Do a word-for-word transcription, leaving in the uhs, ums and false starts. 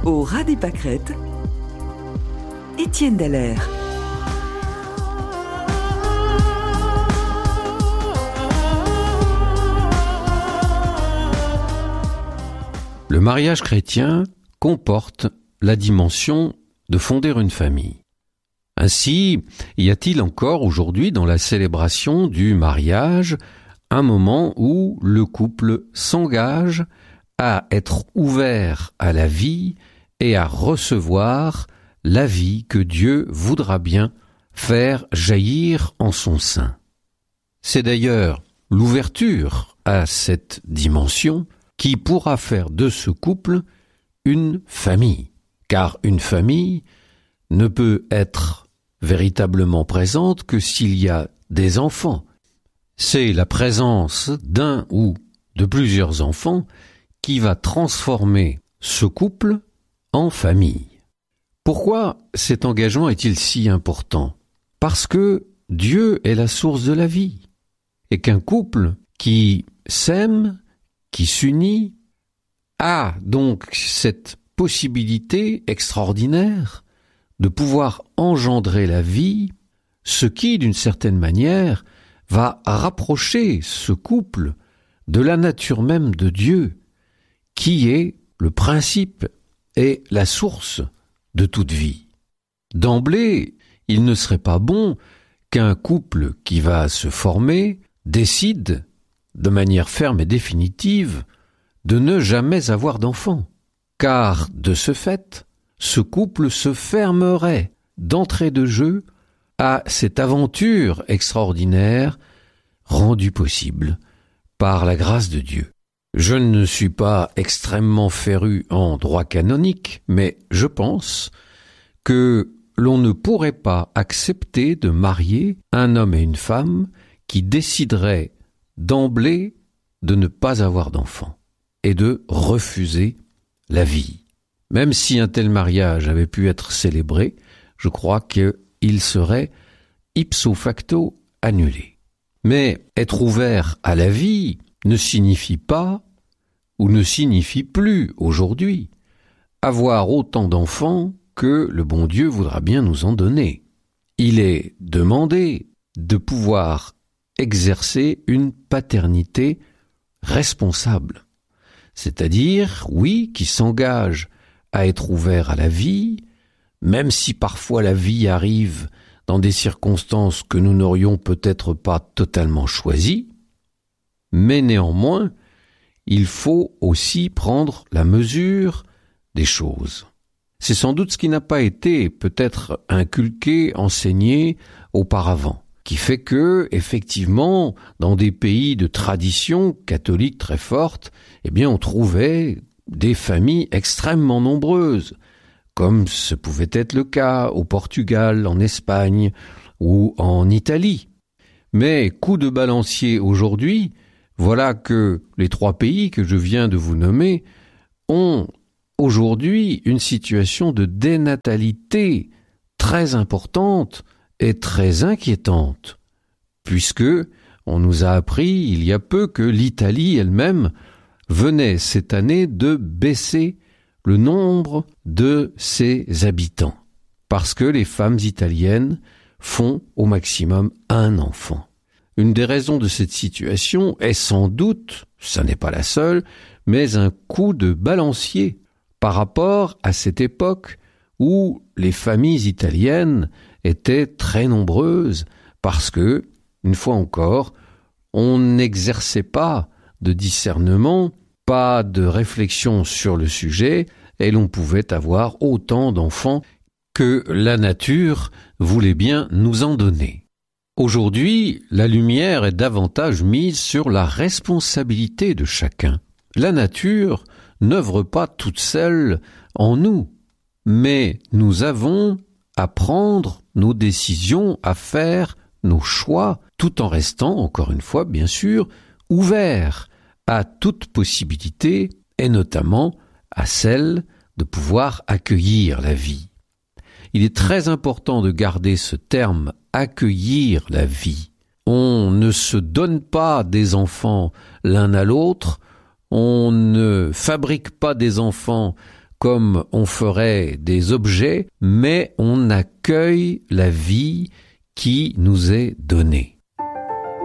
Au ras des pâquerettes, Étienne Dallaire. Le mariage chrétien comporte la dimension de fonder une famille. Ainsi, y a-t-il encore aujourd'hui dans la célébration du mariage un moment où le couple s'engage à être ouvert à la vie et à recevoir la vie que Dieu voudra bien faire jaillir en son sein. C'est d'ailleurs l'ouverture à cette dimension qui pourra faire de ce couple une famille, car une famille ne peut être véritablement présente que s'il y a des enfants. C'est la présence d'un ou de plusieurs enfants qui va transformer ce couple en famille. Pourquoi cet engagement est-il si important ? Parce que Dieu est la source de la vie, et qu'un couple qui s'aime, qui s'unit, a donc cette possibilité extraordinaire de pouvoir engendrer la vie, ce qui, d'une certaine manière, va rapprocher ce couple de la nature même de Dieu, qui est le principe et la source de toute vie. D'emblée, il ne serait pas bon qu'un couple qui va se former décide, de manière ferme et définitive, de ne jamais avoir d'enfants, car de ce fait, ce couple se fermerait d'entrée de jeu à cette aventure extraordinaire rendue possible par la grâce de Dieu. Je ne suis pas extrêmement féru en droit canonique, mais je pense que l'on ne pourrait pas accepter de marier un homme et une femme qui décideraient d'emblée de ne pas avoir d'enfants et de refuser la vie. Même si un tel mariage avait pu être célébré, je crois qu'il serait ipso facto annulé. Mais être ouvert à la vie ne signifie pas, ou ne signifie plus aujourd'hui, avoir autant d'enfants que le bon Dieu voudra bien nous en donner. Il est demandé de pouvoir exercer une paternité responsable, c'est-à-dire, oui, qui s'engage à être ouvert à la vie, même si parfois la vie arrive dans des circonstances que nous n'aurions peut-être pas totalement choisies, mais néanmoins, il faut aussi prendre la mesure des choses. C'est sans doute ce qui n'a pas été peut-être inculqué, enseigné auparavant, qui fait que, effectivement, dans des pays de tradition catholique très forte, eh bien, on trouvait des familles extrêmement nombreuses, comme ce pouvait être le cas au Portugal, en Espagne ou en Italie. Mais coup de balancier aujourd'hui, voilà que les trois pays que je viens de vous nommer ont aujourd'hui une situation de dénatalité très importante et très inquiétante, puisque on nous a appris il y a peu que l'Italie elle-même venait cette année de baisser le nombre de ses habitants, parce que les femmes italiennes font au maximum un enfant. Une des raisons de cette situation est sans doute, ça n'est pas la seule, mais un coup de balancier par rapport à cette époque où les familles italiennes étaient très nombreuses parce que, une fois encore, on n'exerçait pas de discernement, pas de réflexion sur le sujet, et l'on pouvait avoir autant d'enfants que la nature voulait bien nous en donner. Aujourd'hui, la lumière est davantage mise sur la responsabilité de chacun. La nature n'œuvre pas toute seule en nous, mais nous avons à prendre nos décisions, à faire nos choix, tout en restant, encore une fois, bien sûr, ouverts à toute possibilité, et notamment à celle de pouvoir accueillir la vie. Il est très important de garder ce terme « accueillir la vie ». On ne se donne pas des enfants l'un à l'autre, on ne fabrique pas des enfants comme on ferait des objets, mais on accueille la vie qui nous est donnée.